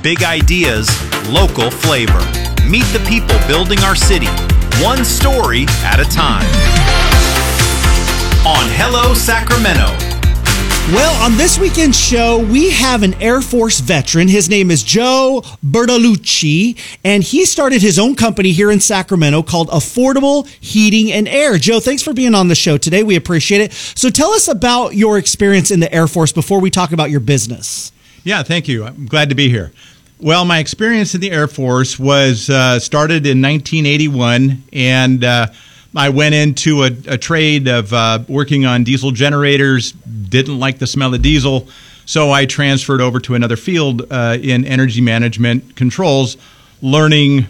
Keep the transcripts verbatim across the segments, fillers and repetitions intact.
big ideas, local flavor. Meet the people building our city, one story at a time. On Hello Sacramento. Well, on this weekend's show, we have an Air Force veteran. His name is Joe Bertolucci, and he started his own company here in Sacramento called Affordable Heating and Air. Joe, thanks for being on the show today. We appreciate it. So tell us about your experience in the Air Force before we talk about your business. Yeah, thank you. I'm glad to be here. Well, my experience in the Air Force was uh, started in nineteen eighty-one, and uh, I went into a, a trade of uh, working on diesel generators, didn't like the smell of diesel, so I transferred over to another field uh, in energy management controls, learning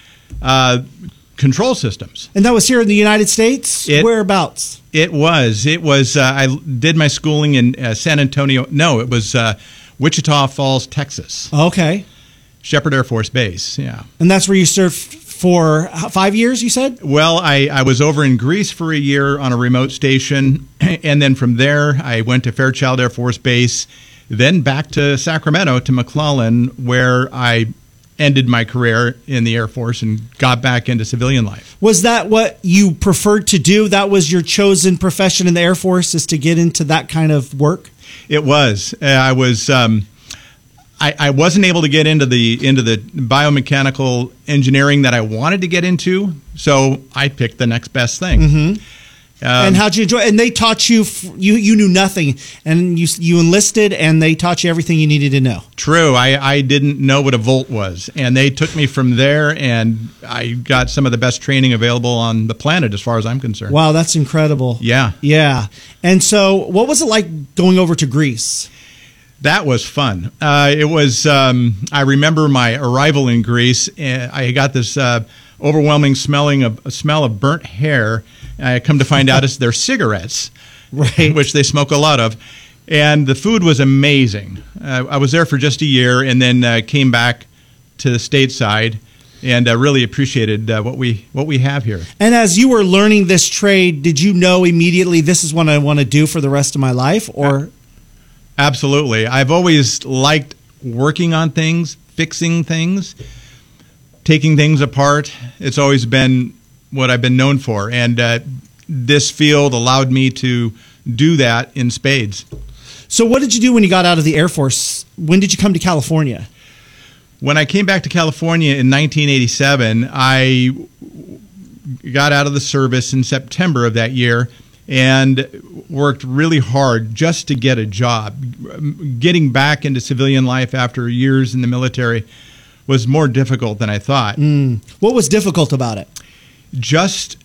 uh, control systems. And that was here in the United States? It, Whereabouts? It was. It was. Uh, I did my schooling in uh, San Antonio. No, it was uh, Wichita Falls, Texas. Okay. Shepherd Air Force Base, yeah. And that's where you served for five years, you said? Well, I, I was over in Greece for a year on a remote station, and then from there I went to Fairchild Air Force Base, then back to Sacramento, to McClellan, where I ended my career in the Air Force and got back into civilian life. Was that what you preferred to do? That was your chosen profession in the Air Force, is to get into that kind of work? It was. Uh, I was... Um, I, I wasn't able to get into the into the biomechanical engineering that I wanted to get into, so I picked the next best thing. Mm-hmm. Um, and how'd you enjoy it? And they taught you, you you knew nothing, and you you enlisted, and they taught you everything you needed to know. True. I, I didn't know what a volt was, and they took me from there, and I got some of the best training available on the planet as far as I'm concerned. Wow, that's incredible. Yeah. Yeah. And so what was it like going over to Greece? That was fun. Uh, it was. Um, I remember my arrival in Greece. And I got this uh, overwhelming smelling of a smell of burnt hair. I come to find out it's their cigarettes, right, which they smoke a lot of. And the food was amazing. Uh, I was there for just a year, and then uh, came back to the stateside, and uh, really appreciated uh, what we what we have here. And as you were learning this trade, did you know immediately this is what I want to do for the rest of my life, or? Absolutely. I've always liked working on things, fixing things, taking things apart. It's always been what I've been known for. And uh, this field allowed me to do that in spades. So what did you do when you got out of the Air Force? When did you come to California? When I came back to California in nineteen eighty-seven, I got out of the service in September of that year and worked really hard just to get a job. Getting back into civilian life after years in the military was more difficult than I thought. Mm. What was difficult about it? Just,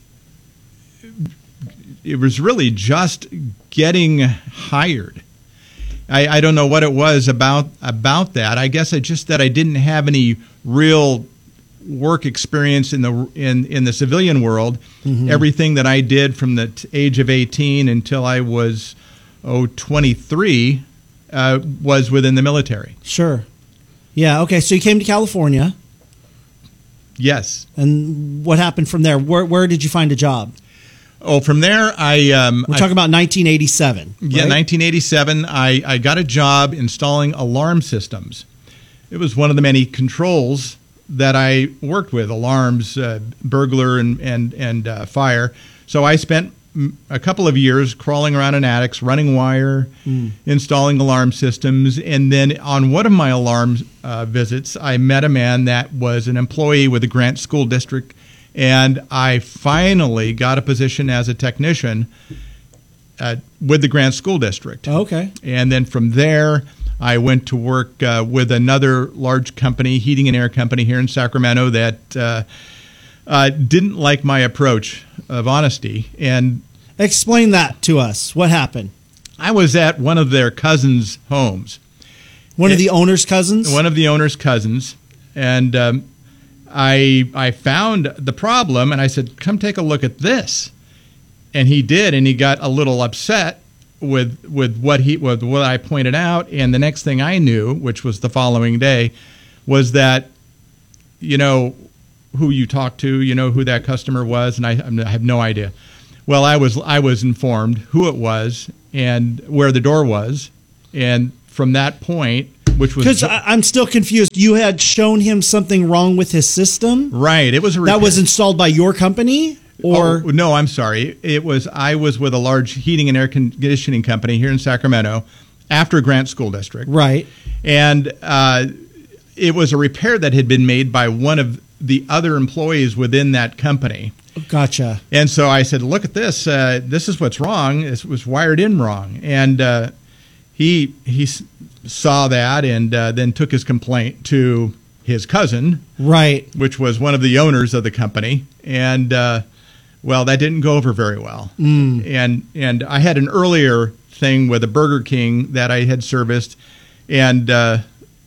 it was really just getting hired. I, I don't know what it was about about that. I guess I just that I didn't have any real work experience in the in in the civilian world. Mm-hmm. Everything that I did from the t- age of eighteen until I was oh twenty-three uh, was within the military. Sure. Yeah. Okay. So you came to California. Yes. And what happened from there? Where where did you find a job? Oh, from there I um, we're I, talking about nineteen eighty-seven. Yeah, right? nineteen eighty-seven. I I got a job installing alarm systems. It was one of the many controls that I worked with, alarms, uh, burglar, and and and uh, fire. So I spent a couple of years crawling around in attics, running wire, mm. installing alarm systems, and then on one of my alarm uh, visits, I met a man that was an employee with the Grant School District, and I finally got a position as a technician uh, with the Grant School District. Okay. And then from there, I went to work uh, with another large company, heating and air company here in Sacramento that uh, uh, didn't like my approach of honesty. And explain that to us. What happened? I was at one of their cousins' homes. One it, of the owner's cousins? One of the owner's cousins. And um, I I found the problem, and I said, come take a look at this. And he did, and he got a little upset with with what he with what I pointed out, and the next thing I knew, which was the following day, was that, you know, who you talked to, you know who that customer was, and I, I have no idea. Well, I was I was informed who it was and where the door was, and from that point, which was Because I'm still confused. You had shown him something wrong with his system right. It was a repair. that was installed by your company, or oh, no, I'm sorry. It was I was with a large heating and air conditioning company here in Sacramento, after Grant School District, right? And uh, it was a repair that had been made by one of the other employees within that company. Gotcha. And so I said, "Look at this. Uh, this is what's wrong. This was wired in wrong." And uh, he he saw that and uh, then took his complaint to his cousin, right, which was one of the owners of the company, and. Uh, Well, that didn't go over very well. Mm. And and I had an earlier thing with a Burger King that I had serviced, and uh,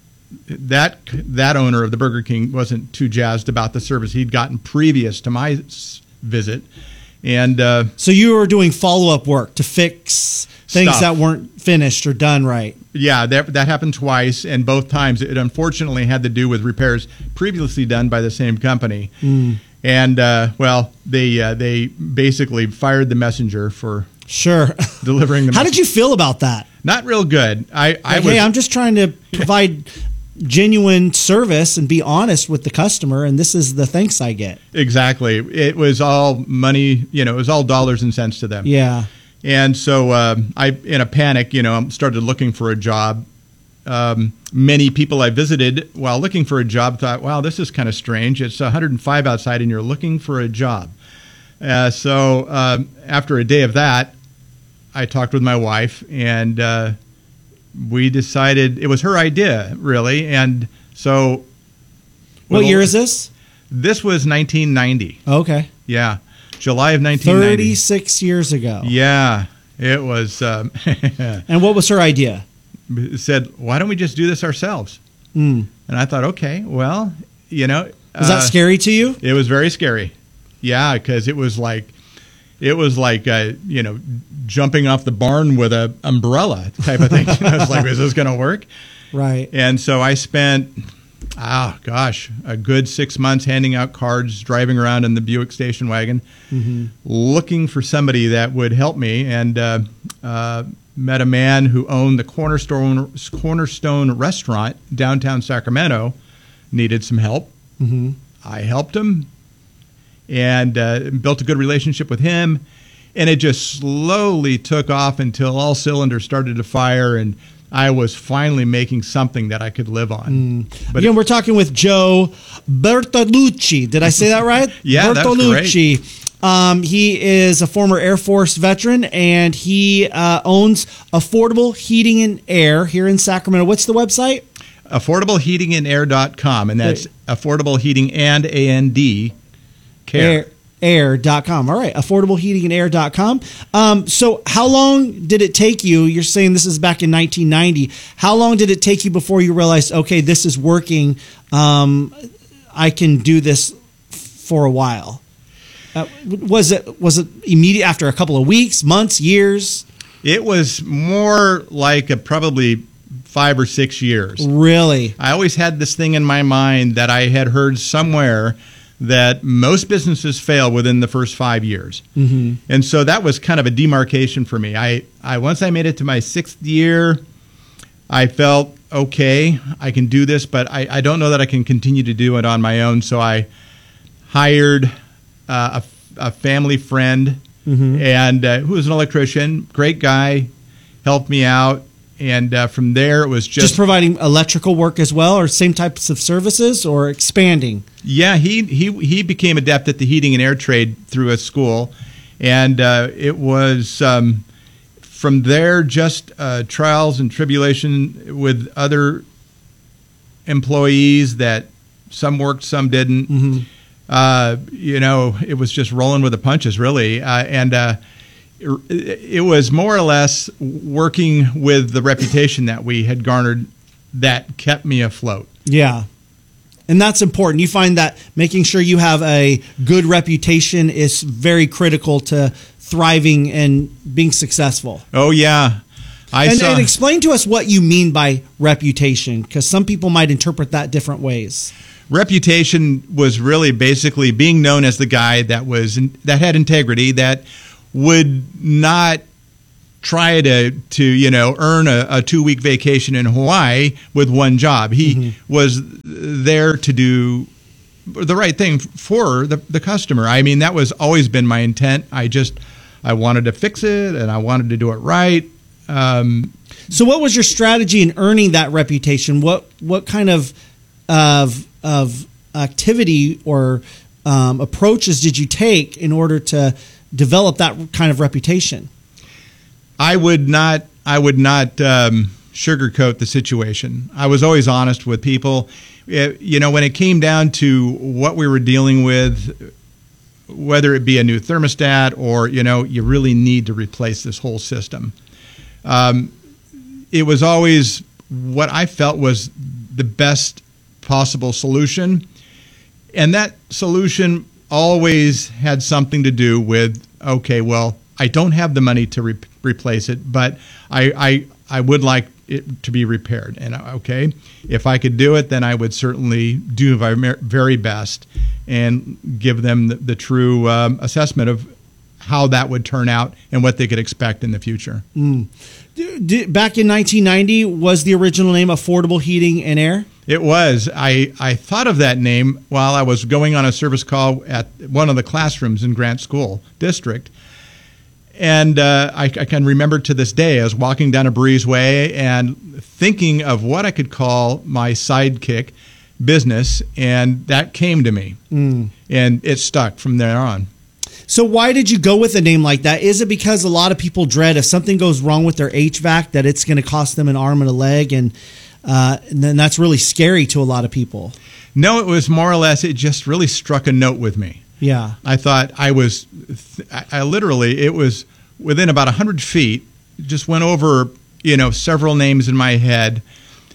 that that owner of the Burger King wasn't too jazzed about the service he'd gotten previous to my visit. And uh, so you were doing follow-up work to fix things stuff. that weren't finished or done right. Yeah, that that happened twice, and both times it unfortunately had to do with repairs previously done by the same company. Mm. And uh, well, they uh, they basically fired the messenger for sure delivering the. How message. did you feel about that? Not real good. I, like, I was, hey, I'm just trying to provide genuine service and be honest with the customer, and this is the thanks I get. Exactly. It was all money. You know, it was all dollars and cents to them. Yeah. And so uh, I, in a panic, you know, started looking for a job. Um, many people I visited while looking for a job thought, wow, this is kind of strange. It's one hundred five outside and you're looking for a job. Uh, so uh, after a day of that, I talked with my wife and uh, we decided it was her idea, really. And so. What well, year is this? This was nineteen ninety. Okay. Yeah. July of nineteen ninety. thirty-six years ago. Yeah. It was. Um, and what was her idea? Said, why don't we just do this ourselves? Mm. And I thought, okay, well, you know. Was uh, that scary to you? It was very scary. Yeah, because it was like, it was like, uh, you know, jumping off the barn with an umbrella type of thing. I was like, is this going to work? Right. And so I spent, oh, gosh, a good six months handing out cards, driving around in the Buick station wagon, mm-hmm. looking for somebody that would help me. And, uh, uh, met a man who owned the Cornerstone Cornerstone restaurant downtown Sacramento, needed some help. Mm-hmm. I helped him and uh, built a good relationship with him. And it just slowly took off until all cylinders started to fire and I was finally making something that I could live on. Mm. But Again, it, we're talking with Joe Bertolucci. Did I say that right? Yeah, Bertolucci. That's great. Um, he is a former Air Force veteran, and he uh, owns Affordable Heating and Air here in Sacramento. What's the website? affordable heating and air dot com, and that's Wait. Affordable Heating and A N D Care. Air dot com. All right, affordable heating and air dot com. Um, so how long did it take you? You're saying this is back in nineteen ninety. How long did it take you before you realized, okay, this is working? Um, I can do this for a while. Uh, was it was it immediate after a couple of weeks, months, years? It was more like a, probably five or six years. Really? I always had this thing in my mind that I had heard somewhere that most businesses fail within the first five years. Mm-hmm. And so that was kind of a demarcation for me. I, I once I made it to my sixth year, I felt, okay, I can do this, but I, I don't know that I can continue to do it on my own. So I hired uh, a, a family friend mm-hmm. and uh, who was an electrician, great guy, helped me out. And uh, from there, it was just... Just providing electrical work as well, or same types of services, or expanding? Yeah, he he he became adept at the heating and air trade through a school. And uh, it was um, from there just uh, trials and tribulation with other employees that some worked, some didn't. Mm-hmm. Uh, you know, it was just rolling with the punches, really. Uh, and... Uh, it was more or less working with the reputation that we had garnered that kept me afloat. Yeah. And that's important. You find that making sure you have a good reputation is very critical to thriving and being successful. Oh, yeah. I and, saw... and explain to us what you mean by reputation, because some people might interpret that different ways. Reputation was really basically being known as the guy that was that had integrity, that would not try to to you know earn a, a two week vacation in Hawaii with one job. He mm-hmm. was there to do the right thing for the, the customer. I mean, that was always been my intent. I just I wanted to fix it, and I wanted to do it right. Um, so, what was your strategy in earning that reputation? What what kind of of of activity or um, approaches did you take in order to develop that kind of reputation? I would not. I would not um, sugarcoat the situation. I was always honest with people. It, you know, when it came down to what we were dealing with, whether it be a new thermostat or you know, you really need to replace this whole system. Um, it was always what I felt was the best possible solution, and that solution always had something to do with, okay, well, I don't have the money to re- replace it, but I, I I would like it to be repaired. And okay, if I could do it, then I would certainly do my very best and give them the, the true um, assessment of how that would turn out and what they could expect in the future. Mm. Back in nineteen ninety, was the original name Affordable Heating and Air? It was. I, I thought of that name while I was going on a service call at one of the classrooms in Grant School District. And uh, I, I can remember to this day, I was walking down a breezeway and thinking of what I could call my sidekick business, and that came to me. Mm. And it stuck from there on. So why did you go with a name like that? Is it because a lot of people dread if something goes wrong with their H V A C that it's going to cost them an arm and a leg, and, uh, and then that's really scary to a lot of people? No, it was more or less, it just really struck a note with me. Yeah. I thought I was, I literally, it was within about one hundred feet, just went over, you know, several names in my head,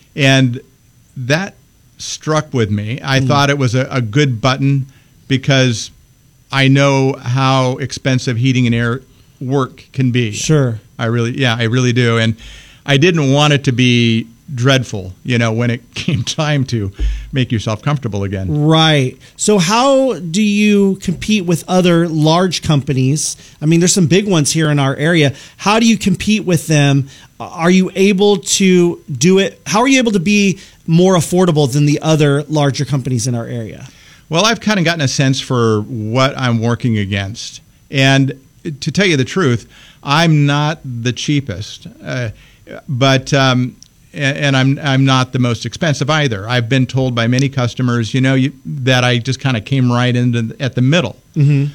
and that struck with me. I mm. thought it was a, a good button because I know how expensive heating and air work can be. Sure. I really, yeah, I really do. And I didn't want it to be dreadful, you know, when it came time to make yourself comfortable again. Right. So how do you compete with other large companies? I mean, there's some big ones here in our area. How do you compete with them? Are you able to do it? How are you able to be more affordable than the other larger companies in our area? Well, I've kind of gotten a sense for what I'm working against. And to tell you the truth, I'm not the cheapest, uh, but um, and, and I'm I'm not the most expensive either. I've been told by many customers, you know, you, that I just kind of came right into the, at the middle. Mm-hmm.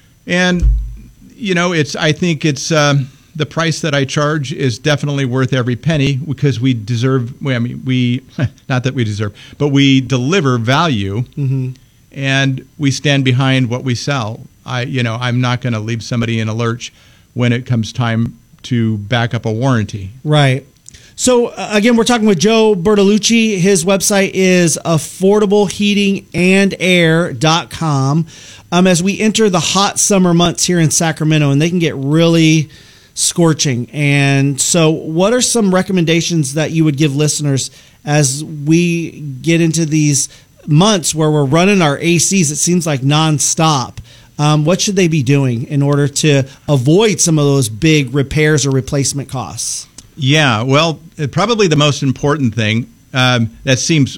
And you know, it's I think it's um, the price that I charge is definitely worth every penny because we deserve. Well, I mean, we not that we deserve, but we deliver value. Mm-hmm. And we stand behind what we sell. I, you know, I'm not going to leave somebody in a lurch when it comes time to back up a warranty. Right. So uh, again, we're talking with Joe Bertolucci. His website is affordable heating and air dot com. Um, as we enter the hot summer months here in Sacramento, and they can get really scorching. And so, what are some recommendations that you would give listeners as we get into these months where we're running our A Cs, it seems like nonstop? Um, what should they be doing in order to avoid some of those big repairs or replacement costs? Yeah, well, probably the most important thing um, that seems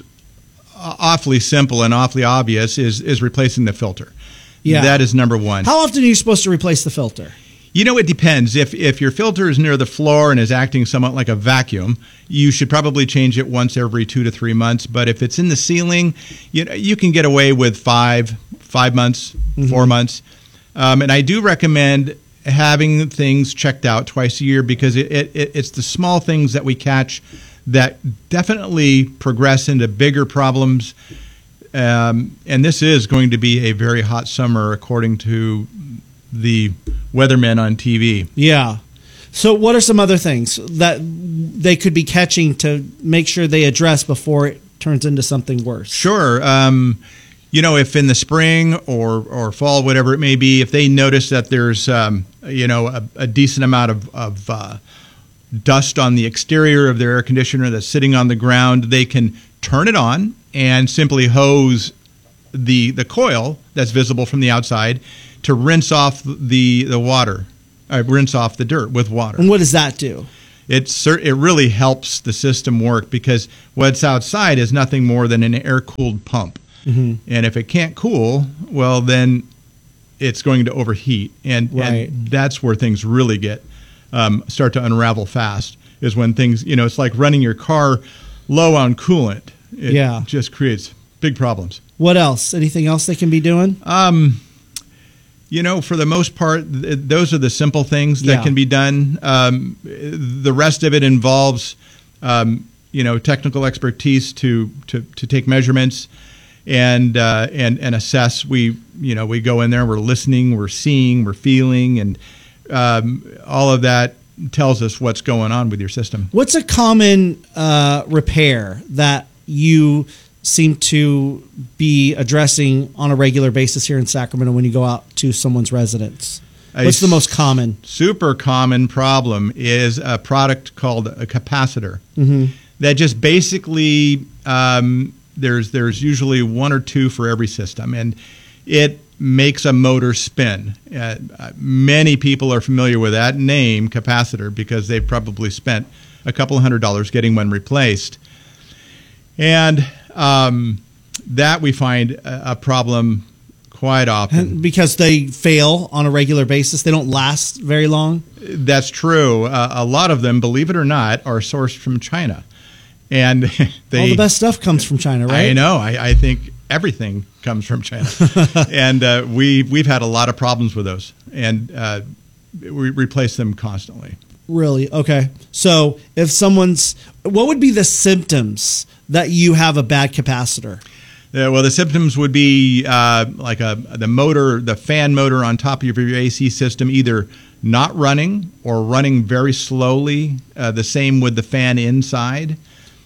awfully simple and awfully obvious is is replacing the filter. Yeah, that is number one. How often are you supposed to replace the filter? You know, it depends. If if your filter is near the floor and is acting somewhat like a vacuum, you should probably change it once every two to three months. But if it's in the ceiling, you know, you can get away with five, five months, mm-hmm. four months. Um, and I do recommend having things checked out twice a year because it, it, it's the small things that we catch that definitely progress into bigger problems. Um, and this is going to be a very hot summer, according to the weathermen on T V. Yeah. So what are some other things that they could be catching to make sure they address before it turns into something worse? Sure. Um, you know, if in the spring or, or fall, whatever it may be, if they notice that there's, um, you know, a, a decent amount of, of uh, dust on the exterior of their air conditioner that's sitting on the ground, they can turn it on and simply hose the the coil that's visible from the outside to rinse off the, the water I rinse off the dirt with water. And what does that do? It it really helps the system work because what's outside is nothing more than an air-cooled pump. Mm-hmm. And if it can't cool, well, then it's going to overheat. And, right. and that's where things really get um, start to unravel fast, is when things, you know, it's like running your car low on coolant. It yeah. just creates big problems. What else? Anything else they can be doing? Um, you know, for the most part, th- those are the simple things that yeah. can be done. Um, the rest of it involves, um, you know, technical expertise to to, to take measurements and uh, and and assess. We you know we go in there, we're listening, we're seeing, we're feeling, and um, all of that tells us what's going on with your system. What's a common uh, repair that you seem to be addressing on a regular basis here in Sacramento when you go out to someone's residence? What's the most common? Super common problem is a product called a capacitor. Mm-hmm. That just basically um, there's there's usually one or two for every system, and it makes a motor spin. Uh, many people are familiar with that name, capacitor, because they've probably spent a couple hundred dollars getting one replaced. And um, that we find a, a problem quite often. And because they fail on a regular basis, they don't last very long? That's true. Uh, a lot of them, believe it or not, are sourced from China. And they, all the best stuff comes from China, right? I know. I, I think everything comes from China. and uh, we, we've had a lot of problems with those. And uh, we replace them constantly. Really? Okay. So if someone's, what would be the symptoms that you have a bad capacitor? Yeah, well, the symptoms would be uh, like a the motor, the fan motor on top of your A C system, either not running or running very slowly. Uh, the same with the fan inside.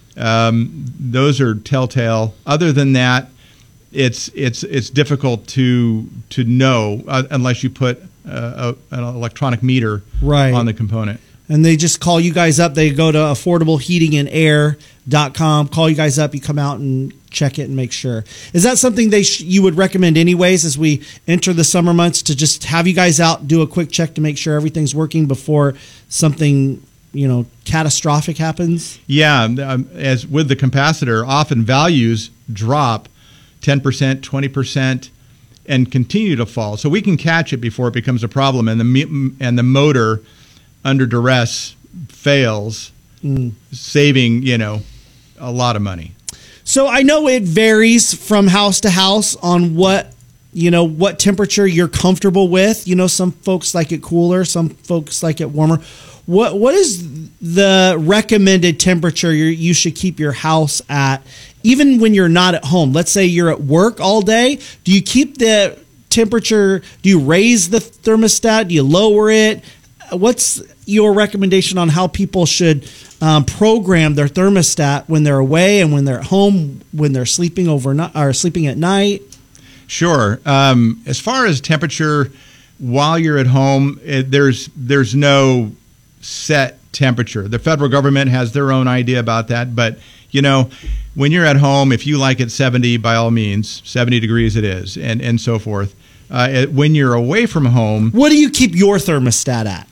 Um, those are telltale. Other than that, it's it's it's difficult to to know uh, unless you put uh, a, an electronic meter right. on the component. And they just call you guys up. They go to affordable heating and air dot com, call you guys up, you come out and check it and make sure. Is that something they sh- you would recommend anyways as we enter the summer months, to just have you guys out, do a quick check to make sure everything's working before something, you know, catastrophic happens? Yeah, um, as with the capacitor, often values drop ten percent, twenty percent, and continue to fall. So we can catch it before it becomes a problem, and the and the motor under duress fails, mm. saving, you know, a lot of money. So I know it varies from house to house on what, you know, what temperature you're comfortable with. You know, some folks like it cooler, some folks like it warmer. What what is the recommended temperature you you should keep your house at, even when you're not at home? Let's say you're at work all day. Do you keep the temperature? Do you raise the thermostat? Do you lower it? What's your recommendation on how people should um, program their thermostat when they're away and when they're at home, when they're sleeping overnight or sleeping at night? Sure. Um, as far as temperature while you're at home, it, there's there's no set temperature. The federal government has their own idea about that, but you know, when you're at home, if you like it seventy, by all means, seventy degrees it is, and and so forth. Uh, it, when you're away from home, what do you keep your thermostat at?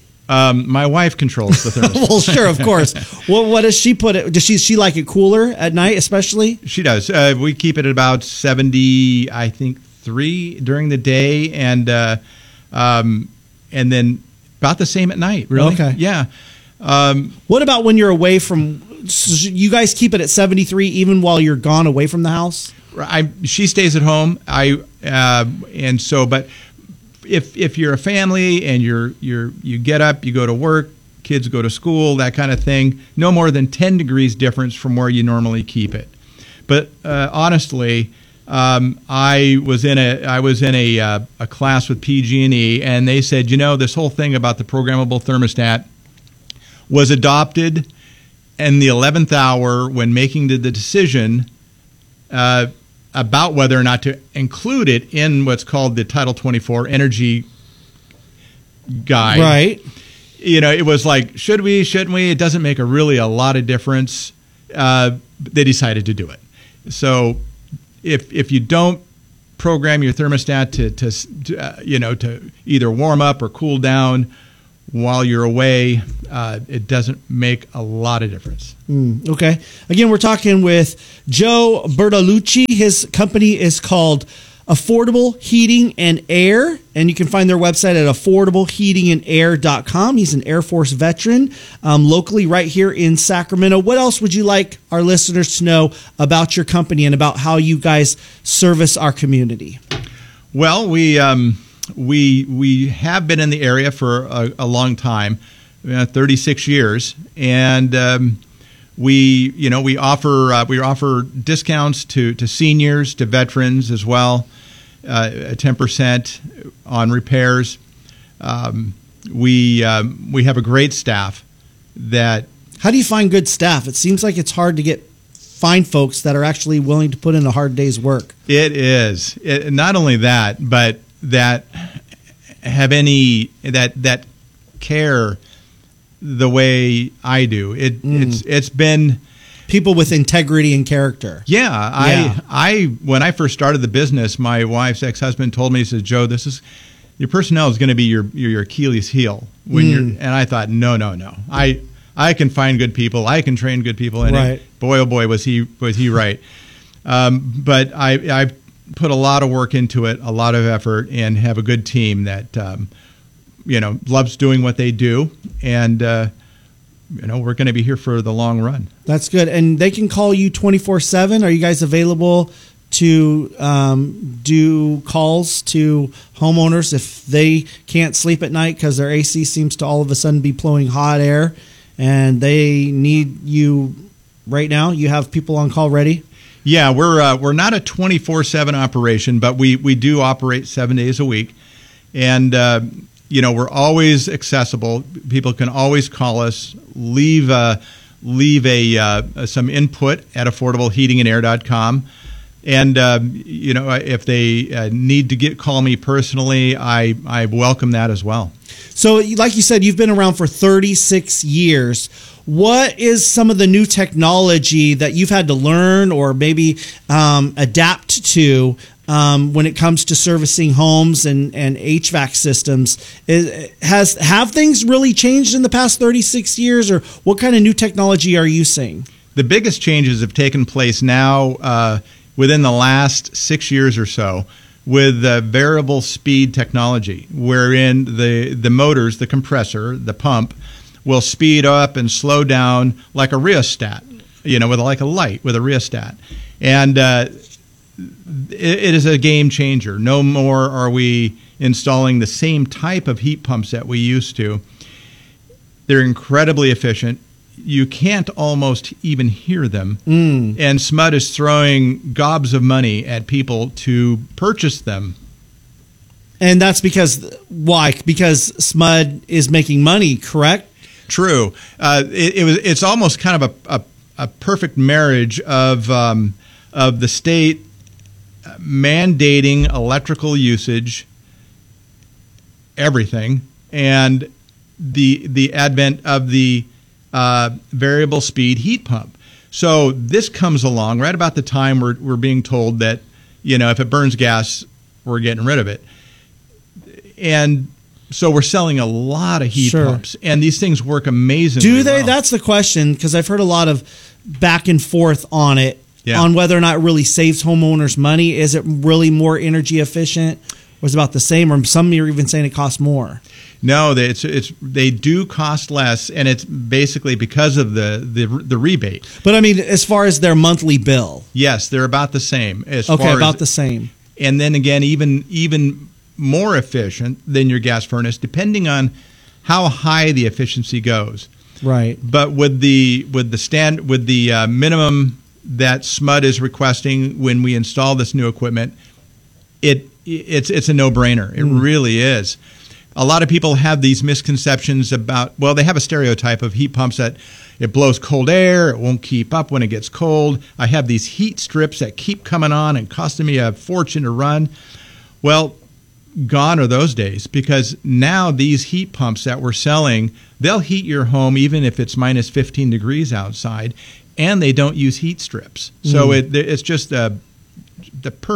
Um, my wife controls the thermostat. Well, sure, of course. Well, what does she put it? Does she she like it cooler at night, especially? She does. Uh, we keep it at about seventy, I think, three during the day, and uh, um, and then about the same at night. Really? Okay. Yeah. Um, what about when you're away from? So you guys keep it at seventy-three even while you're gone away from the house? I she stays at home. I uh, and so, but. If if you're a family and you're you're you get up, you go to work, kids go to school, that kind of thing, no more than ten degrees difference from where you normally keep it. But uh, honestly, um, I was in a I was in a uh, a class with P G and E, and they said, you know, this whole thing about the programmable thermostat was adopted in the eleventh hour when making the, the decision Uh, about whether or not to include it in what's called the Title twenty-four Energy Guide. Right. You know, it was like, should we, shouldn't we? It doesn't make a really a lot of difference. Uh, they decided to do it. So if if you don't program your thermostat to, to, to uh, you know, to either warm up or cool down while you're away, uh, it doesn't make a lot of difference. Mm, okay. Again, we're talking with Joe Bertolucci. His company is called Affordable Heating and Air, and you can find their website at affordable heating and air dot com. He's an Air Force veteran, um, locally right here in Sacramento. What else would you like our listeners to know about your company and about how you guys service our community? Well, we um, we we have been in the area for a, a long time, uh, thirty-six years, and um, we you know we offer uh, we offer discounts to to seniors, to veterans as well. Uh, ten percent on repairs. Um, we um, we have a great staff. That how do you find good staff? It seems like it's hard to get find folks that are actually willing to put in a hard day's work. It is. It, not only that, but that have any that that care the way I do. It mm. it's it's been. People with integrity and character. Yeah, yeah, I, I, when I first started the business, my wife's ex-husband told me, he says, "Joe, this is your personnel is going to be your, your your Achilles heel." When mm. you're, and I thought, no, no, no. I I can find good people. I can train good people. And right. it, boy, oh boy, was he was he right. um, but I I put a lot of work into it, a lot of effort, and have a good team that um, you know loves doing what they do, and. Uh, You know, we're going to be here for the long run. That's good. And they can call you twenty-four seven. Are you guys available to um, do calls to homeowners if they can't sleep at night because their A C seems to all of a sudden be blowing hot air and they need you right now? You have people on call ready? Yeah, we're uh, we're not a twenty-four seven operation, but we, we do operate seven days a week. And uh You know, we're always accessible. People can always call us, leave uh, leave a uh, some input at affordable heating and air dot com. And, uh, you know, if they uh, need to get call me personally, I, I welcome that as well. So, like you said, you've been around for thirty-six years. What is some of the new technology that you've had to learn or maybe um, adapt to Um, when it comes to servicing homes and, and H V A C systems? Is, has have things really changed in the past thirty-six years, or what kind of new technology are you seeing? The biggest changes have taken place now uh, within the last six years or so with uh, variable speed technology, wherein the, the motors, the compressor, the pump, will speed up and slow down like a rheostat, you know, with like a light with a rheostat. And uh, it is a game changer. No more are we installing the same type of heat pumps that we used to. They're incredibly efficient. You can't almost even hear them. Mm. And S M U D is throwing gobs of money at people to purchase them. And that's because, why? Because S M U D is making money, correct? True. Uh, it, it was. It's almost kind of a, a, a perfect marriage of um, of the state mandating electrical usage, everything, and the the advent of the uh, variable speed heat pump. So this comes along right about the time we're we're being told that, you know, if it burns gas, we're getting rid of it. And so we're selling a lot of heat sure. pumps, and these things work amazingly. Do they? Well. That's the question, because I've heard a lot of back and forth on it. Yeah. On whether or not it really saves homeowners money. Is it really more energy efficient? Or is it about the same? Or some are even saying it costs more. No, they, it's it's they do cost less, and it's basically because of the, the the rebate. But I mean, as far as their monthly bill, yes, they're about the same. As okay, far about as, the same. And then again, even even more efficient than your gas furnace, depending on how high the efficiency goes. Right. But with the with the stand with the uh, minimum that S M U D is requesting when we install this new equipment, it it's it's a no-brainer. It mm. really is. A lot of people have these misconceptions about, well, they have a stereotype of heat pumps that it blows cold air, it won't keep up when it gets cold. I have these heat strips that keep coming on and costing me a fortune to run. Well, gone are those days, because now these heat pumps that we're selling, they'll heat your home even if it's minus fifteen degrees outside, and they don't use heat strips. So mm. it, it's just uh, the perfect.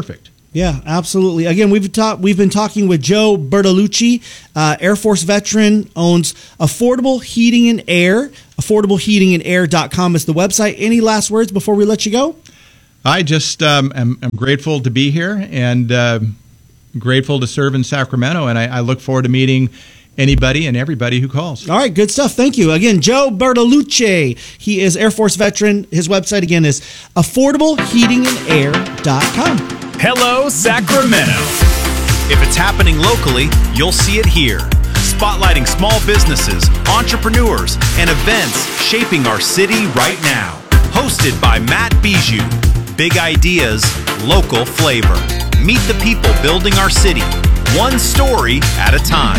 Yeah, absolutely. Again, we've talked. We've been talking with Joe Bertolucci, uh, Air Force veteran, owns Affordable Heating and Air. affordable heating and air dot com is the website. Any last words before we let you go? I just um, am, am grateful to be here and uh, grateful to serve in Sacramento, and I, I look forward to meeting anybody and everybody who calls. All right, good stuff. Thank you. Again, Joe Bertolucci. He is Air Force veteran. His website, again, is affordable heating and air dot com. Hello, Sacramento. If it's happening locally, you'll see it here. Spotlighting small businesses, entrepreneurs, and events shaping our city right now. Hosted by Matt Bijou. Big ideas, local flavor. Meet the people building our city, one story at a time.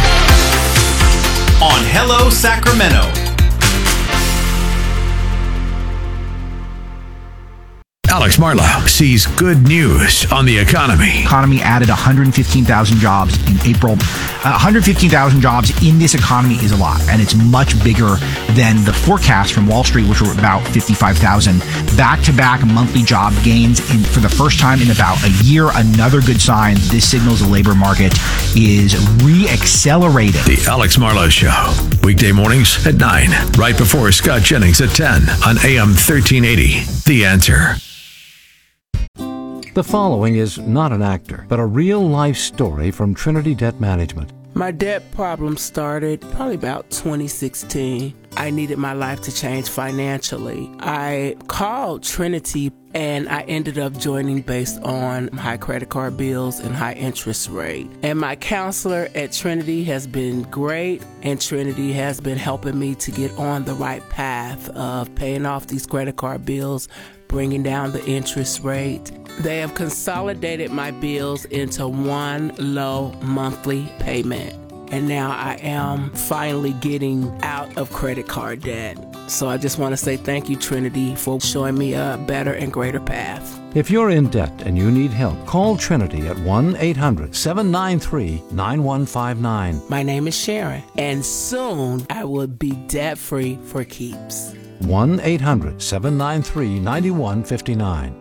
On Hello, Sacramento. Alex Marlowe sees good news on the economy. Economy added one hundred fifteen thousand jobs in April. Uh, one hundred fifteen thousand jobs in this economy is a lot, and it's much bigger than the forecast from Wall Street, which were about fifty-five thousand. Back-to-back monthly job gains in, for the first time in about a year. Another good sign. This signals the labor market is re-accelerating. The Alex Marlowe Show, weekday mornings at nine, right before Scott Jennings at ten on A M thirteen eighty. The Answer. The following is not an actor, but a real-life story from Trinity Debt Management. My debt problem started probably about twenty sixteen. I needed my life to change financially. I called Trinity and I ended up joining based on high credit card bills and high interest rate. And my counselor at Trinity has been great, and Trinity has been helping me to get on the right path of paying off these credit card bills, bringing down the interest rate. They have consolidated my bills into one low monthly payment. And now I am finally getting out of credit card debt. So I just want to say thank you, Trinity, for showing me a better and greater path. If you're in debt and you need help, call Trinity at one eight hundred seven nine three nine one five nine. My name is Sharon, and soon I will be debt-free for keeps. one eight hundred seven nine three nine one five nine.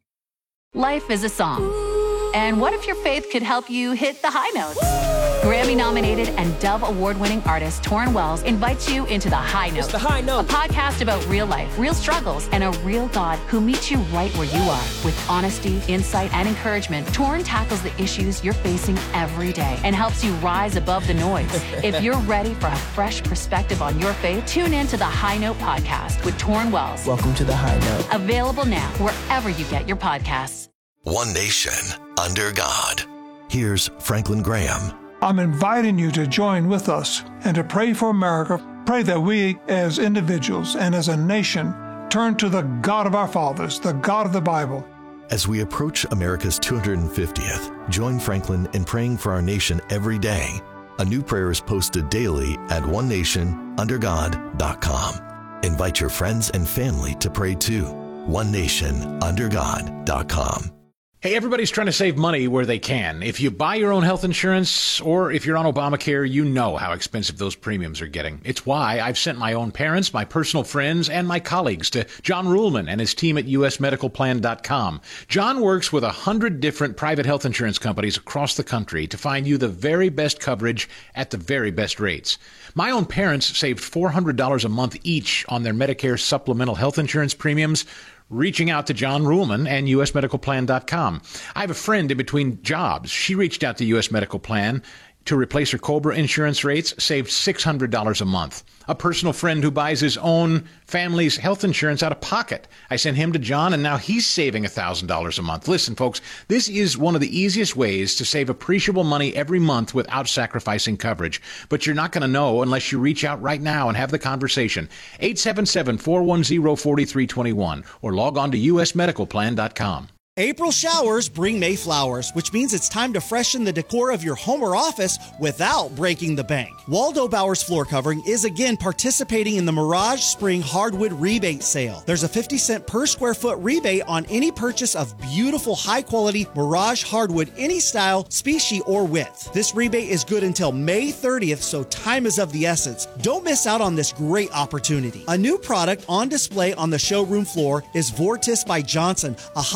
Life is a song. And what if your faith could help you hit the high notes? Grammy-nominated and Dove Award-winning artist Torrin Wells invites you into The High Note, the High Note, a podcast about real life, real struggles, and a real God who meets you right where you are. With honesty, insight, and encouragement, Torrin tackles the issues you're facing every day and helps you rise above the noise. If you're ready for a fresh perspective on your faith, tune in to The High Note podcast with Torrin Wells. Welcome to The High Note. Available now wherever you get your podcasts. One nation under God. Here's Franklin Graham. I'm inviting you to join with us and to pray for America. Pray that we as individuals and as a nation turn to the God of our fathers, the God of the Bible. As we approach America's two hundred fiftieth, join Franklin in praying for our nation every day. A new prayer is posted daily at one nation under god dot com. Invite your friends and family to pray too. one nation under god dot com. Hey, everybody's trying to save money where they can. If you buy your own health insurance or if you're on Obamacare, you know how expensive those premiums are getting. It's why I've sent my own parents, my personal friends, and my colleagues to John Ruhlman and his team at U S medical plan dot com. John works with a hundred different private health insurance companies across the country to find you the very best coverage at the very best rates. My own parents saved four hundred dollars a month each on their Medicare supplemental health insurance premiums, reaching out to John Ruhlman and U S medical plan dot com. I have a friend in between jobs. She reached out to U S Medical Plan to replace her COBRA insurance rates, saved six hundred dollars a month. A personal friend who buys his own family's health insurance out of pocket. I sent him to John, and now he's saving one thousand dollars a month. Listen, folks, this is one of the easiest ways to save appreciable money every month without sacrificing coverage. But you're not going to know unless you reach out right now and have the conversation. eight seven seven, four one zero, four three two one or log on to U S medical plan dot com. April showers bring May flowers, which means it's time to freshen the decor of your home or office without breaking the bank. Waldo Bowers Floor Covering is again participating in the Mirage Spring Hardwood Rebate Sale. There's a fifty cent per square foot rebate on any purchase of beautiful, high-quality Mirage hardwood, any style, species, or width. This rebate is good until May thirtieth, so time is of the essence. Don't miss out on this great opportunity. A new product on display on the showroom floor is Vortis by Johnson, a high-performance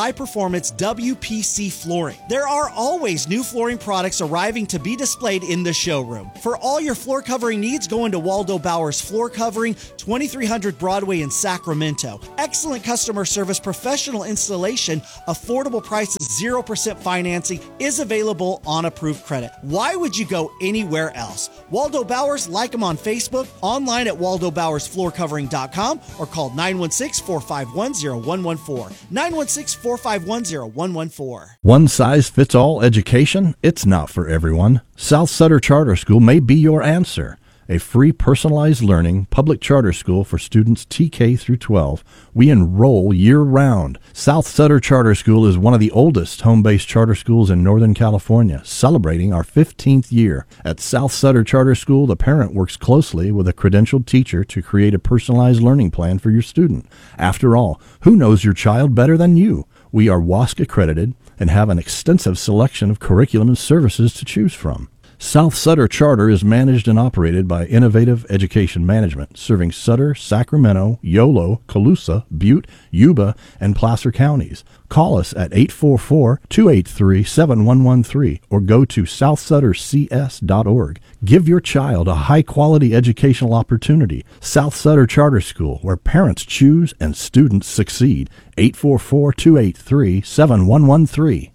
performance W P C flooring. There are always new flooring products arriving to be displayed in the showroom. For all your floor covering needs, go into Waldo Bowers Floor Covering, twenty-three hundred Broadway in Sacramento. Excellent customer service, professional installation, affordable prices, zero percent financing is available on approved credit. Why would you go anywhere else? Waldo Bowers, like them on Facebook, online at waldo bowers floor covering dot com, or call nine one six, four five one, zero one one four. nine one six, four five one, zero one one four. One size fits all education? It's not for everyone. South Sutter Charter School may be your answer. A free personalized learning public charter school for students T K through twelve. We enroll year-round. South Sutter Charter School is one of the oldest home-based charter schools in Northern California, celebrating our fifteenth year. At South Sutter Charter School, the parent works closely with a credentialed teacher to create a personalized learning plan for your student. After all, who knows your child better than you? We are W A S C accredited and have an extensive selection of curriculum and services to choose from. South Sutter Charter is managed and operated by Innovative Education Management, serving Sutter, Sacramento, Yolo, Colusa, Butte, Yuba, and Placer counties. Call us at eight four four, two eight three, seven one one three or go to south sutter c s dot org. Give your child a high-quality educational opportunity. South Sutter Charter School, where parents choose and students succeed. eight four four, two eight three, seven one one three.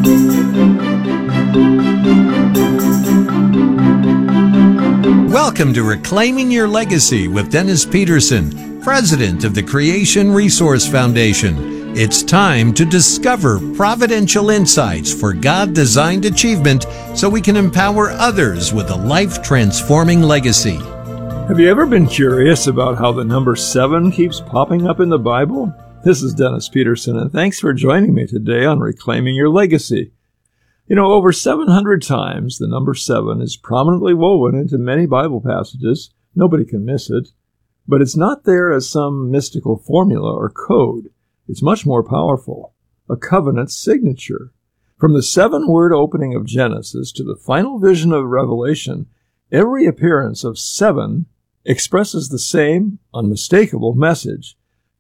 Welcome to Reclaiming Your Legacy with Dennis Peterson, President of the Creation Resource Foundation. It's time to discover providential insights for God-designed achievement so we can empower others with a life-transforming legacy. Have you ever been curious about how the number seven keeps popping up in the Bible? This is Dennis Peterson, and thanks for joining me today on Reclaiming Your Legacy. You know, over seven hundred times the number seven is prominently woven into many Bible passages. Nobody can miss it. But it's not there as some mystical formula or code. It's much more powerful. A covenant signature. From the seven-word opening of Genesis to the final vision of Revelation, every appearance of seven expresses the same unmistakable message.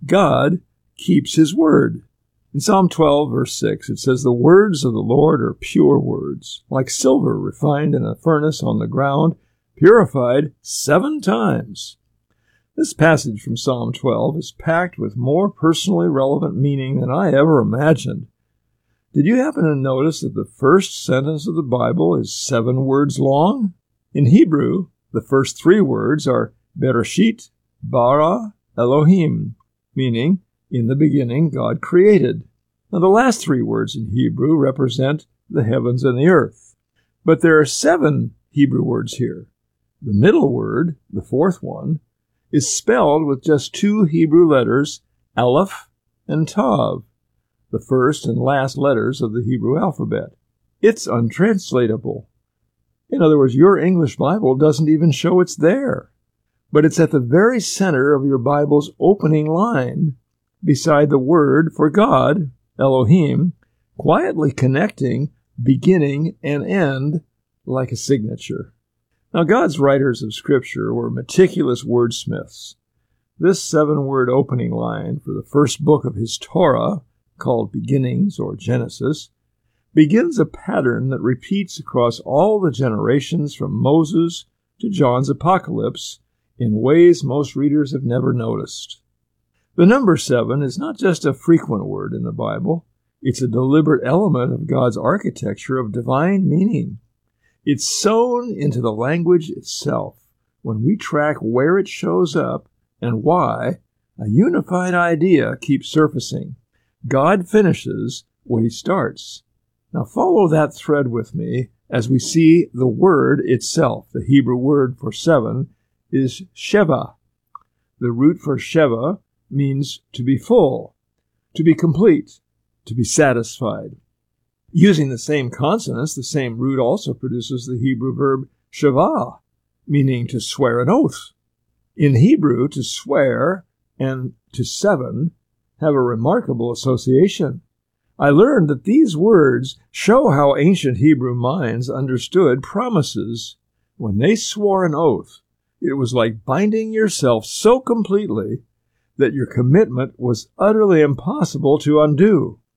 God keeps his word. In Psalm twelve, verse six, it says, "The words of the Lord are pure words, like silver refined in a furnace on the ground, purified seven times." This passage from Psalm twelve is packed with more personally relevant meaning than I ever imagined. Did you happen to notice that the first sentence of the Bible is seven words long? In Hebrew, the first three words are Bereshit, Bara, Elohim, meaning, in the beginning, God created. Now, the last three words in Hebrew represent the heavens and the earth. But there are seven Hebrew words here. The middle word, the fourth one, is spelled with just two Hebrew letters, Aleph and Tav, the first and last letters of the Hebrew alphabet. It's untranslatable. In other words, your English Bible doesn't even show it's there. But it's at the very center of your Bible's opening line, beside the word for God, Elohim, quietly connecting beginning and end like a signature. Now, God's writers of Scripture were meticulous wordsmiths. This seven-word opening line for the first book of his Torah, called Beginnings or Genesis, begins a pattern that repeats across all the generations from Moses to John's Apocalypse in ways most readers have never noticed. The number seven is not just a frequent word in the Bible. It's a deliberate element of God's architecture of divine meaning. It's sewn into the language itself. When we track where it shows up and why, a unified idea keeps surfacing. God finishes what he starts. Now follow that thread with me as we see the word itself. The Hebrew word for seven is Sheva. The root for Sheva means to be full, to be complete, to be satisfied. Using the same consonants, the same root also produces the Hebrew verb shavah, meaning to swear an oath. In Hebrew, to swear and to seven have a remarkable association. I learned that these words show how ancient Hebrew minds understood promises. When they swore an oath, it was like binding yourself so completely that your commitment was utterly impossible to undo.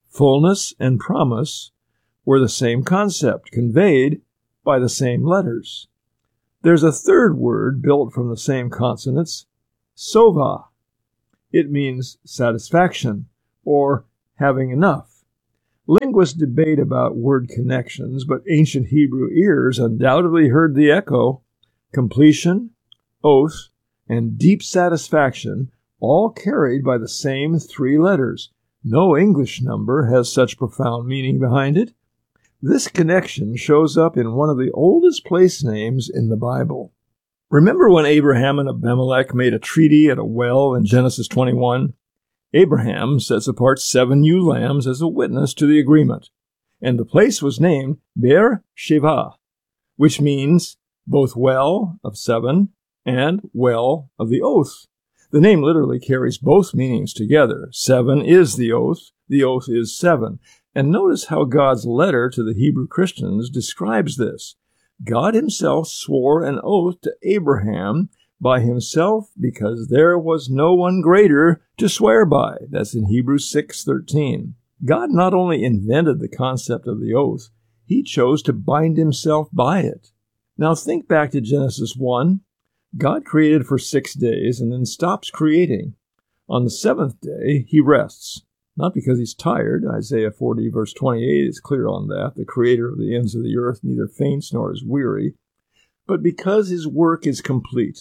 Fullness and promise were the same concept, conveyed by the same letters. There's a third word built from the same consonants, sova. It means satisfaction or having enough. Linguists debate about word connections, but ancient Hebrew ears undoubtedly heard the echo. Completion, oath, and deep satisfaction, all carried by the same three letters. No English number has such profound meaning behind it. This connection shows up in one of the oldest place names in the Bible. Remember when Abraham and Abimelech made a treaty at a well in Genesis twenty-one? Abraham sets apart seven ewe lambs as a witness to the agreement, and the place was named Beer-sheva, which means both well of seven and well of the oath. The name literally carries both meanings together. Seven is the oath, the oath is seven. And notice how God's letter to the Hebrew Christians describes this. God himself swore an oath to Abraham by himself because there was no one greater to swear by. That's in Hebrews six thirteen. God not only invented the concept of the oath, he chose to bind himself by it. Now think back to Genesis one. God created for six days and then stops creating. On the seventh day, he rests. Not because he's tired. Isaiah forty, verse twenty-eight is clear on that. The creator of the ends of the earth neither faints nor is weary. But because his work is complete.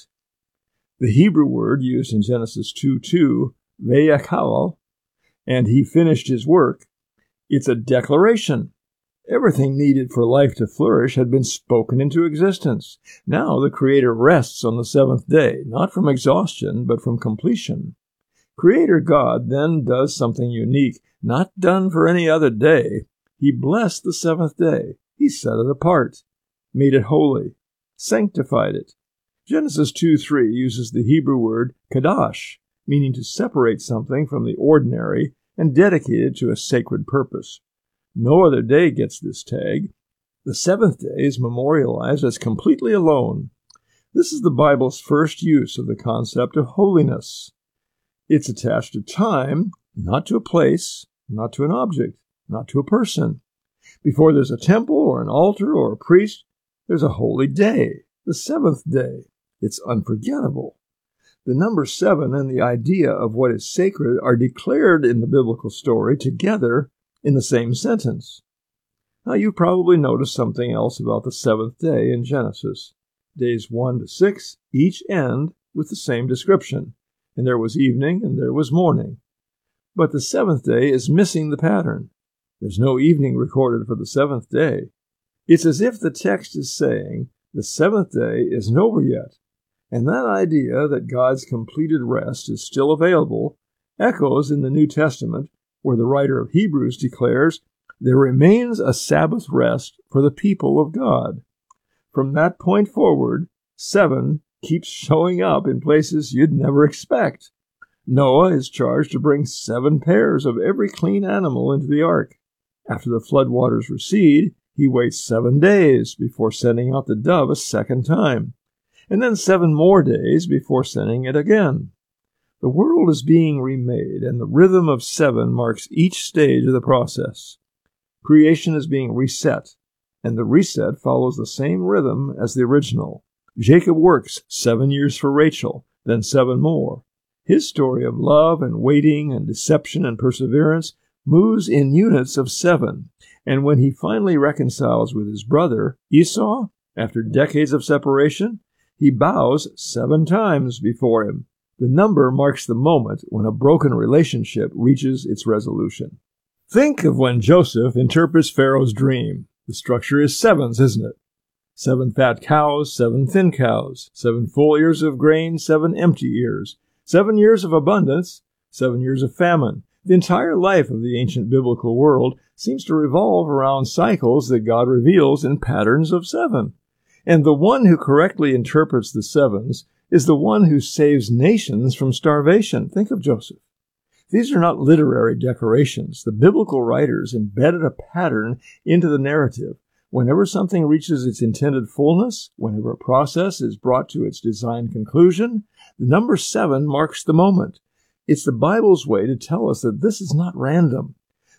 The Hebrew word used in Genesis two two, vayakal, and he finished his work, it's a declaration. Everything needed for life to flourish had been spoken into existence. Now the Creator rests on the seventh day, not from exhaustion, but from completion. Creator God then does something unique, not done for any other day. He blessed the seventh day. He set it apart, made it holy, sanctified it. Genesis two three uses the Hebrew word kadash, meaning to separate something from the ordinary and dedicate it to a sacred purpose. No other day gets this tag. The seventh day is memorialized as completely alone. This is the Bible's first use of the concept of holiness. It's attached to time, not to a place, not to an object, not to a person. Before there's a temple or an altar or a priest, there's a holy day, the seventh day. It's unforgettable. The number seven and the idea of what is sacred are declared in the biblical story together in the same sentence. Now you've probably noticed something else about the seventh day in Genesis. Days one to six each end with the same description. And there was evening, and there was morning. But the seventh day is missing the pattern. There's no evening recorded for the seventh day. It's as if the text is saying the seventh day isn't over yet. And that idea that God's completed rest is still available echoes in the New Testament, where the writer of Hebrews declares, there remains a Sabbath rest for the people of God. From that point forward, seven keeps showing up in places you'd never expect. Noah is charged to bring seven pairs of every clean animal into the ark. After the floodwaters recede, he waits seven days before sending out the dove a second time, and then seven more days before sending it again. The world is being remade, and the rhythm of seven marks each stage of the process. Creation is being reset, and the reset follows the same rhythm as the original. Jacob works seven years for Rachel, then seven more. His story of love and waiting and deception and perseverance moves in units of seven, and when he finally reconciles with his brother, Esau, after decades of separation, he bows seven times before him. The number marks the moment when a broken relationship reaches its resolution. Think of when Joseph interprets Pharaoh's dream. The structure is sevens, isn't it? Seven fat cows, seven thin cows, seven full ears of grain, seven empty ears, seven years of abundance, seven years of famine. The entire life of the ancient biblical world seems to revolve around cycles that God reveals in patterns of seven. And the one who correctly interprets the sevens is the one who saves nations from starvation. Think of Joseph. These are not literary decorations. The biblical writers embedded a pattern into the narrative. Whenever something reaches its intended fullness, whenever a process is brought to its designed conclusion, the number seven marks the moment. It's the Bible's way to tell us that this is not random.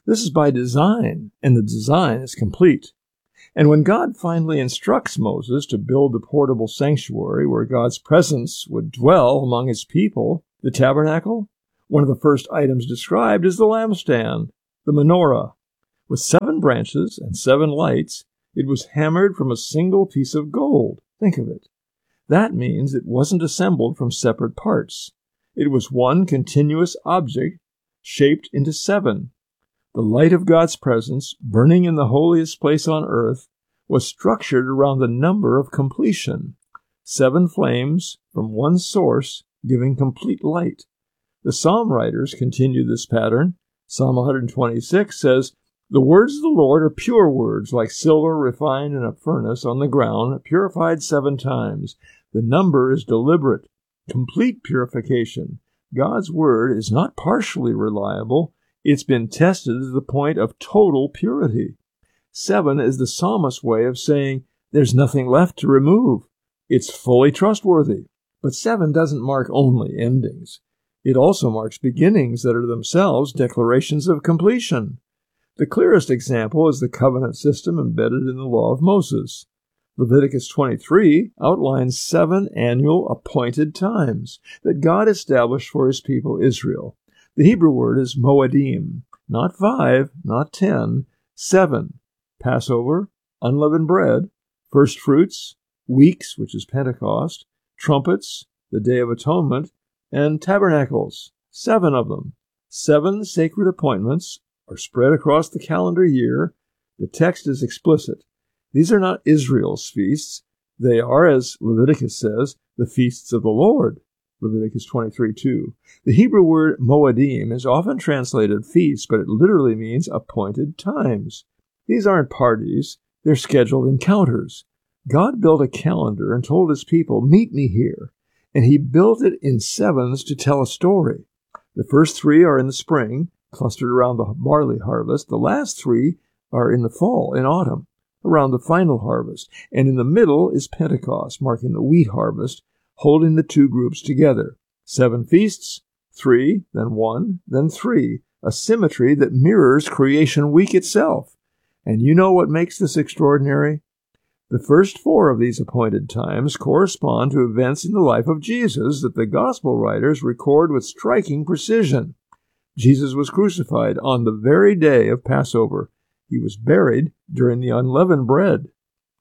This is by design, and the design is complete. And when God finally instructs Moses to build the portable sanctuary where God's presence would dwell among his people, the tabernacle, one of the first items described is the lampstand, the menorah. With seven branches and seven lights, it was hammered from a single piece of gold. Think of it. That means it wasn't assembled from separate parts. It was one continuous object shaped into seven. The light of God's presence, burning in the holiest place on earth, was structured around the number of completion. Seven flames from one source, giving complete light. The psalm writers continue this pattern. Psalm one twenty-six says, "The words of the Lord are pure words, like silver refined in a furnace on the ground, purified seven times. The number is deliberate, complete purification. God's word is not partially reliable. It's been tested to the point of total purity." Seven is the psalmist's way of saying there's nothing left to remove. It's fully trustworthy. But seven doesn't mark only endings. It also marks beginnings that are themselves declarations of completion. The clearest example is the covenant system embedded in the law of Moses. Leviticus twenty-three outlines seven annual appointed times that God established for his people Israel. The Hebrew word is moedim, not five, not ten, seven. Passover, unleavened bread, first fruits, weeks, which is Pentecost, trumpets, the Day of Atonement, and tabernacles, seven of them. Seven sacred appointments are spread across the calendar year. The text is explicit. These are not Israel's feasts. They are, as Leviticus says, the feasts of the Lord. Leviticus twenty-three two. The Hebrew word moedim is often translated feasts, but it literally means appointed times. These aren't parties. They're scheduled encounters. God built a calendar and told his people, "Meet me here." And he built it in sevens to tell a story. The first three are in the spring, clustered around the barley harvest. The last three are in the fall, in autumn, around the final harvest. And in the middle is Pentecost, marking the wheat harvest, holding the two groups together. Seven feasts, three, then one, then three, a symmetry that mirrors creation week itself. And you know what makes this extraordinary? The first four of these appointed times correspond to events in the life of Jesus that the gospel writers record with striking precision. Jesus was crucified on the very day of Passover. He was buried during the unleavened bread.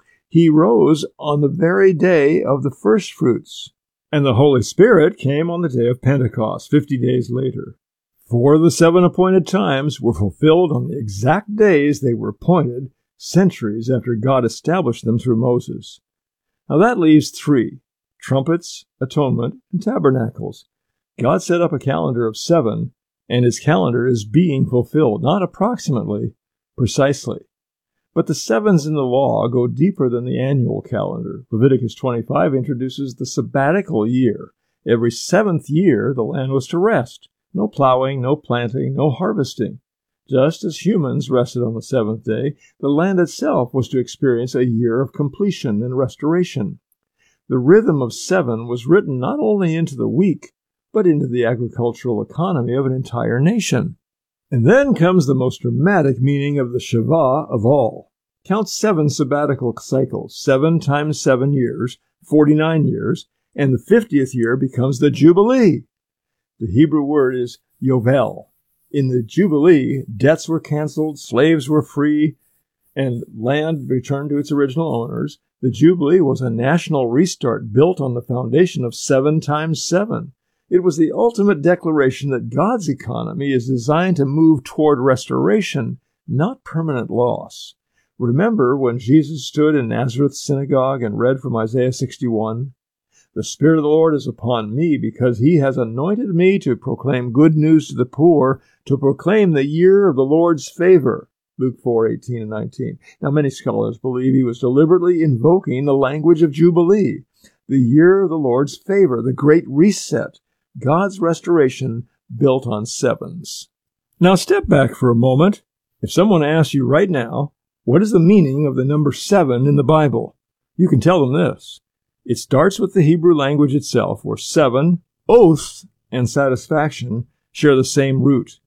He rose on the very day of the first fruits. And the Holy Spirit came on the day of Pentecost, fifty days later. Four of the seven appointed times were fulfilled on the exact days they were appointed, centuries after God established them through Moses. Now that leaves three: trumpets, atonement, and tabernacles. God set up a calendar of seven, and his calendar is being fulfilled, not approximately, precisely. But the sevens in the law go deeper than the annual calendar. Leviticus twenty-five introduces the sabbatical year. Every seventh year, the land was to rest. No plowing, no planting, no harvesting. Just as humans rested on the seventh day, the land itself was to experience a year of completion and restoration. The rhythm of seven was written not only into the week, but into the agricultural economy of an entire nation. And then comes the most dramatic meaning of the Shavah of all. Count seven sabbatical cycles, seven times seven years, forty-nine years, and the fiftieth year becomes the Jubilee. The Hebrew word is Yovel. In the Jubilee, debts were canceled, slaves were free, and land returned to its original owners. The Jubilee was a national restart built on the foundation of seven times seven. It was the ultimate declaration that God's economy is designed to move toward restoration, not permanent loss. Remember when Jesus stood in Nazareth's synagogue and read from Isaiah sixty-one? "The Spirit of the Lord is upon me, because he has anointed me to proclaim good news to the poor, to proclaim the year of the Lord's favor." Luke four eighteen and nineteen. Now, many scholars believe he was deliberately invoking the language of Jubilee, the year of the Lord's favor, the great reset, God's restoration built on sevens. Now, step back for a moment. If someone asks you right now, what is the meaning of the number seven in the Bible? You can tell them this. It starts with the Hebrew language itself, where seven, oath, and satisfaction share the same root.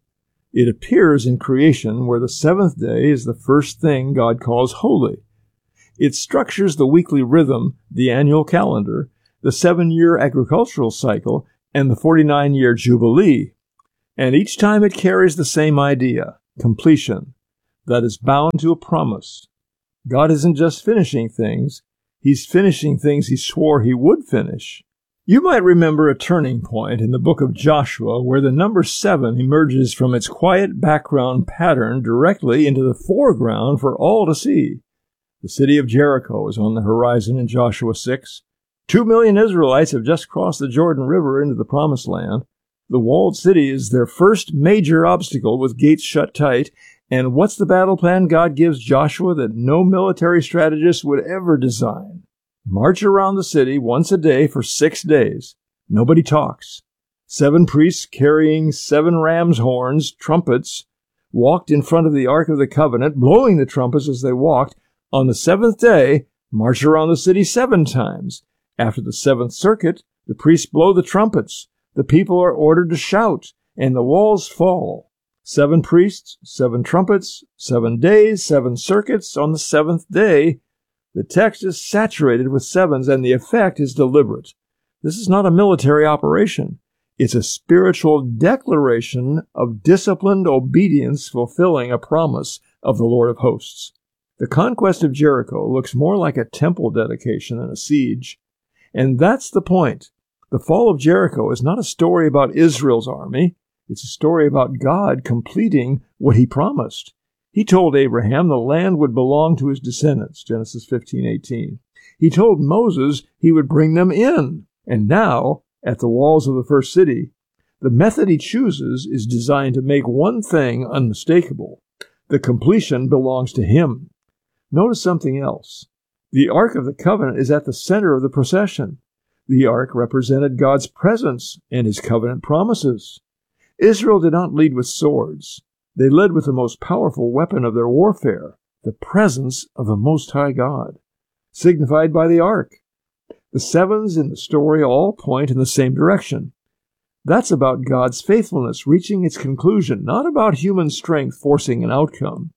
It appears in creation, where the seventh day is the first thing God calls holy. It structures the weekly rhythm, the annual calendar, the seven-year agricultural cycle, and the forty-nine-year jubilee. And each time it carries the same idea, completion, that is bound to a promise. God isn't just finishing things, He's finishing things He swore He would finish. You might remember a turning point in the book of Joshua where the number seven emerges from its quiet background pattern directly into the foreground for all to see. The city of Jericho is on the horizon in Joshua six. Two million Israelites have just crossed the Jordan River into the Promised Land. The walled city is their first major obstacle with gates shut tight. And what's the battle plan God gives Joshua that no military strategist would ever design? March around the city once a day for six days. Nobody talks. Seven priests carrying seven ram's horns, trumpets, walked in front of the Ark of the Covenant, blowing the trumpets as they walked. On the seventh day, march around the city seven times. After the seventh circuit, the priests blow the trumpets. The people are ordered to shout, and the walls fall. Seven priests, seven trumpets, seven days, seven circuits. On the seventh day, the text is saturated with sevens, and the effect is deliberate. This is not a military operation. It's a spiritual declaration of disciplined obedience fulfilling a promise of the Lord of hosts. The conquest of Jericho looks more like a temple dedication than a siege. And that's the point. The fall of Jericho is not a story about Israel's army. It's a story about God completing what He promised. He told Abraham the land would belong to his descendants, Genesis fifteen eighteen. He told Moses He would bring them in. And now, at the walls of the first city, the method He chooses is designed to make one thing unmistakable. The completion belongs to Him. Notice something else. The Ark of the Covenant is at the center of the procession. The Ark represented God's presence and His covenant promises. Israel did not lead with swords. They led with the most powerful weapon of their warfare, the presence of the Most High God, signified by the Ark. The sevens in the story all point in the same direction. That's about God's faithfulness reaching its conclusion, not about human strength forcing an outcome.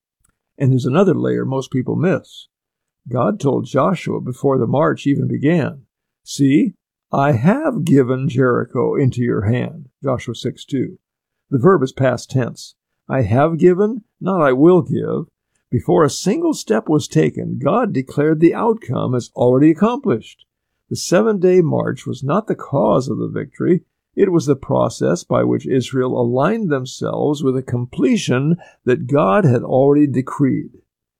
And there's another layer most people miss. God told Joshua before the march even began, "See, I have given Jericho into your hand," Joshua six two. The verb is past tense. I have given, not I will give. Before a single step was taken, God declared the outcome as already accomplished. The seven-day march was not the cause of the victory. It was the process by which Israel aligned themselves with a completion that God had already decreed.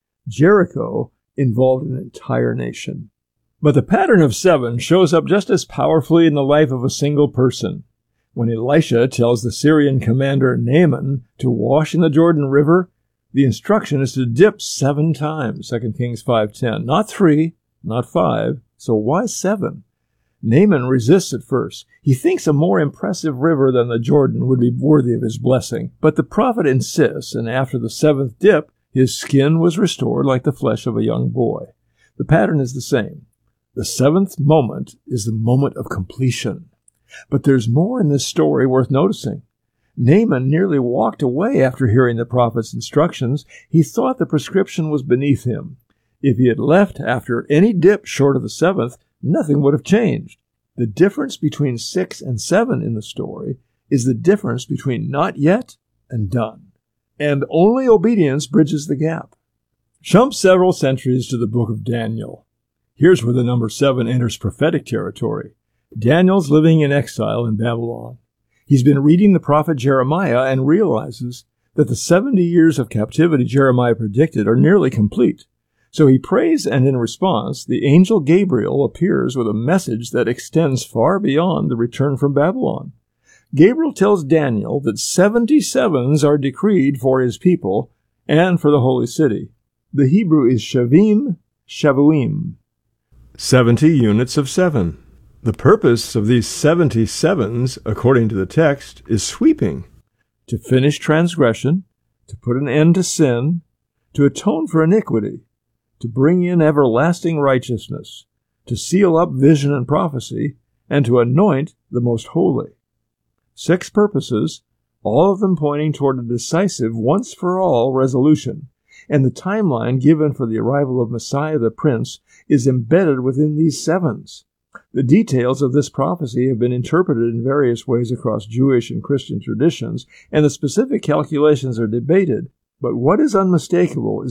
Jericho involved an entire nation. But the pattern of seven shows up just as powerfully in the life of a single person. When Elisha tells the Syrian commander Naaman to wash in the Jordan River, the instruction is to dip seven times, Second Kings five ten. Not three, not five, so why seven? Naaman resists at first. He thinks a more impressive river than the Jordan would be worthy of his blessing. But the prophet insists, and after the seventh dip, his skin was restored like the flesh of a young boy. The pattern is the same. The seventh moment is the moment of completion. But there's more in this story worth noticing. Naaman nearly walked away after hearing the prophet's instructions. He thought the prescription was beneath him. If he had left after any dip short of the seventh, nothing would have changed. The difference between six and seven in the story is the difference between not yet and done. And only obedience bridges the gap. Jump several centuries to the book of Daniel. Here's where the number seven enters prophetic territory. Daniel's living in exile in Babylon. He's been reading the prophet Jeremiah and realizes that the seventy years of captivity Jeremiah predicted are nearly complete. So he prays, and in response, the angel Gabriel appears with a message that extends far beyond the return from Babylon. Gabriel tells Daniel that seventy sevens are decreed for his people and for the holy city. The Hebrew is shavim, shavuim. Seventy units of seven. The purpose of these seventy sevens, according to the text, is sweeping. To finish transgression, to put an end to sin, to atone for iniquity, to bring in everlasting righteousness, to seal up vision and prophecy, and to anoint the most holy. Six purposes, all of them pointing toward a decisive, once-for-all resolution. And the timeline given for the arrival of Messiah the Prince is embedded within these sevens. The details of this prophecy have been interpreted in various ways across Jewish and Christian traditions, and the specific calculations are debated. But what is unmistakable is